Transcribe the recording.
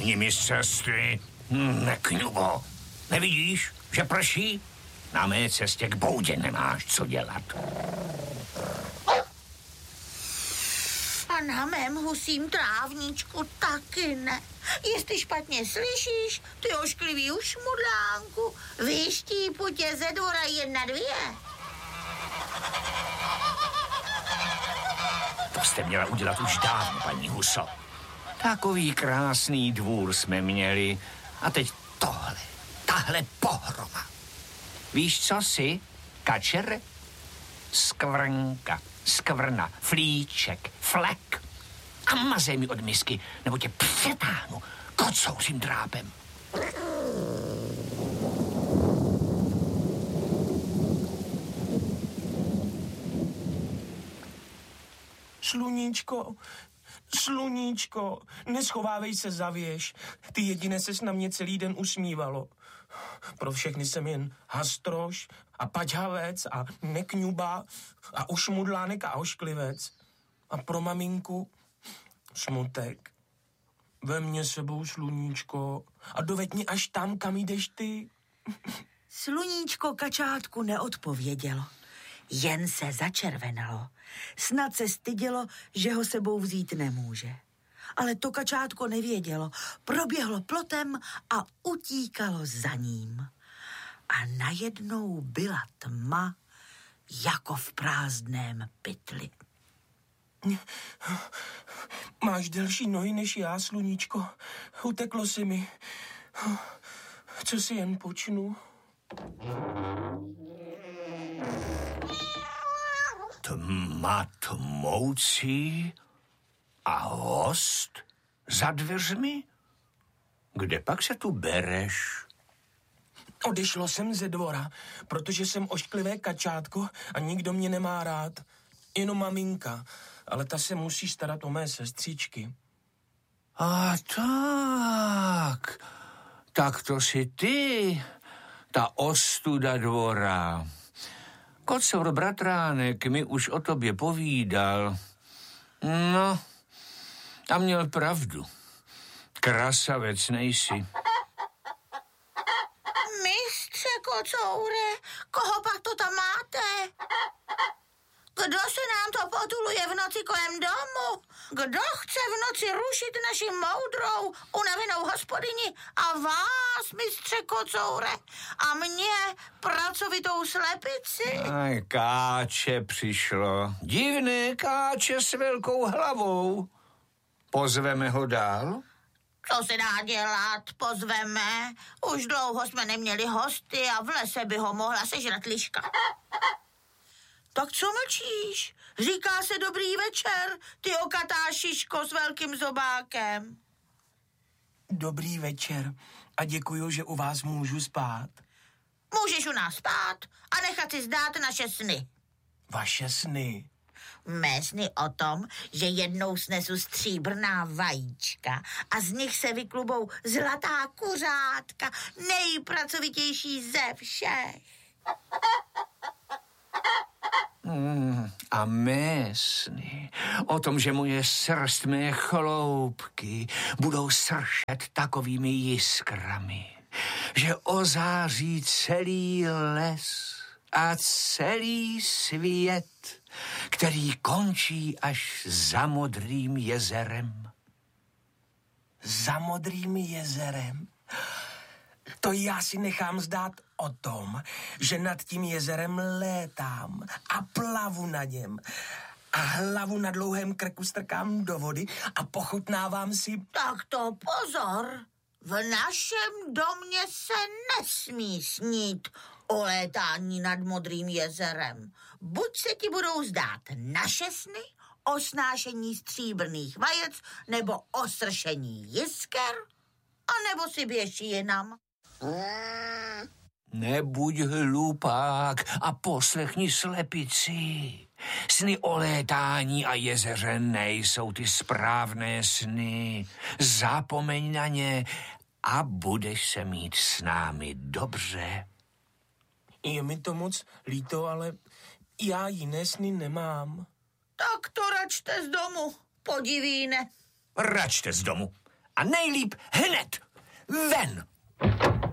Spadni mi z cesty, nekňubo. Nevidíš, že prší? Na mé cestě k boudě nemáš co dělat. A na mém husím trávníčku taky ne. Jestli špatně slyšíš, ty ošklivý ušmudlánku, vyštípu tě ze dvora 1, 2. To jste měla udělat už dávno, paní Huso. Takový krásný dvůr jsme měli. A teď tahle pohroma. Víš, co jsi? Kačer? Skvrnka, skvrna, flíček, flek. A mazej mi od misky, nebo tě přetáhnu kocouřím drápem. Sluníčko, neschovávej se za věž. Ty jediné ses na mě celý den usmívalo. Pro všechny jsem jen hastroš a paťhavec a nekňuba a ušmudlánek a ošklivec. A pro maminku smutek. Vem mě sebou, sluníčko, a doveď mě až tam, kam jdeš ty. Sluníčko kačátku neodpovědělo. Jen se začervenalo. Snad se stydělo, že ho sebou vzít nemůže. Ale to kačátko nevědělo. Proběhlo plotem a utíkalo za ním. A najednou byla tma, jako v prázdném pytli. Máš delší nohy než já, sluníčko. Uteklo si mi. Co si jen počnu? Tma tmoucí a host za dveřmi? Kde pak se tu bereš? Odešlo jsem ze dvora, protože jsem ošklivé kačátko a nikdo mě nemá rád. Jenom maminka, ale ta se musí starat o mé sestřičky. A tak to jsi ty, ta ostuda dvora. Kocour bratránek mi už o tobě povídal. No, a měl pravdu. Krasavec nejsi. Mistře Kocoure, koho pak to tam máte? Kdo se nám to potuluje v noci kolem domu? Kdo chce v noci rušit naši moudrou, unavenou hospodyni a vás, mistře Kocoure, a mě, pracovitou slepici? Aj, káče přišlo. Divné káče s velkou hlavou. Pozveme ho dál? Co se dá dělat, pozveme. Už dlouho jsme neměli hosty a v lese by ho mohla sežrat liška. Tak co mlčíš? Říká se dobrý večer, ty okatá šiško s velkým zobákem. Dobrý večer a děkuju, že u vás můžu spát. Můžeš u nás spát a nechat si zdát naše sny. Vaše sny? Mé sny o tom, že jednou snesu stříbrná vajíčka a z nich se vyklubou zlatá kuřátka, nejpracovitější ze všech. A mé sny o tom, že moje srst, mé chloupky budou sršet takovými jiskrami, že ozáří celý les a celý svět, který končí až za Modrým jezerem. Za Modrým jezerem? To já si nechám zdát o tom, že nad tím jezerem létám a plavu na něm a hlavu na dlouhém krku strkám do vody a pochutnávám si... Tak to pozor, v našem domě se nesmí snít o létání nad Modrým jezerem. Buď se ti budou zdát naše sny o snášení stříbrných vajec, nebo o sršení jisker, anebo si běž jinam. Nebuď hlupák a poslechni slepici. Sny o létání a jezeře nejsou ty správné sny. Zapomeň na ně a budeš se mít s námi dobře. Je mi to moc líto, ale já jiné sny nemám. Tak to račte z domu, podivíne. Račte z domu A nejlíp hned. Ven!